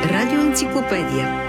Радиоенциклопедия.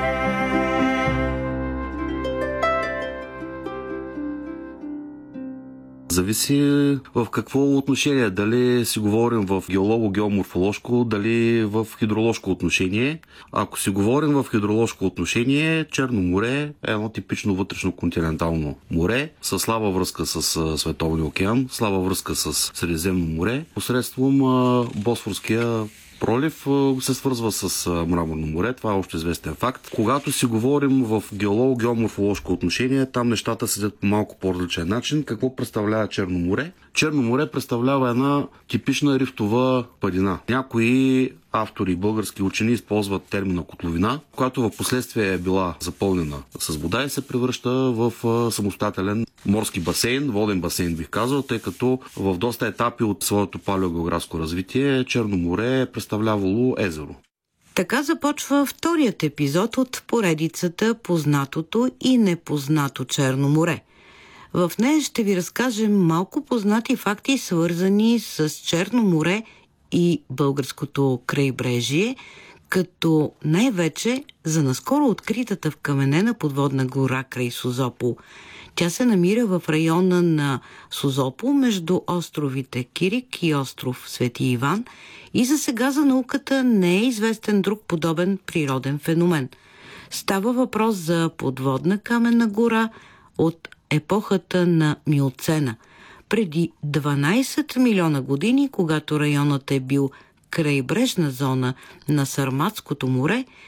Зависи в какво отношение. Дали си говорим в геолого-геоморфоложко, дали в хидроложко отношение. Ако си говорим в хидроложко отношение, Черно море е едно типично вътрешно-континентално море с слаба връзка с Световния океан, слаба връзка с Средиземно море. Посредством Босфорския пролив се свързва с Мраморно море. Това е още известен факт. Когато си говорим в геолого-геоморфоложко отношение, там нещата седят по малко по-различен начин. Какво представлява Черно море? Черно море представлява една типична рифтова падина. Някои автори, български учени използват термина котловина, която в последствие е била запълнена с вода и се превръща в самостоятелен морски басейн, воден басейн бих казал, тъй като в доста етапи от своето палеогеографско развитие Черно море е представлявало езеро. Така започва вторият епизод от поредицата Познатото и непознато Черно море. В нея ще ви разкажем малко познати факти, свързани с Черно море и българското крайбрежие, като най-вече за наскоро откритата вкаменена подводна гора край Созопол. Тя се намира в района на Созопол между островите Кирик и остров Свети Иван и за сега за науката не е известен друг подобен природен феномен. Става въпрос за подводна каменна гора от епохата на Миоцена, преди 12 милиона години, когато районът е бил крайбрежна зона на Сарматското море,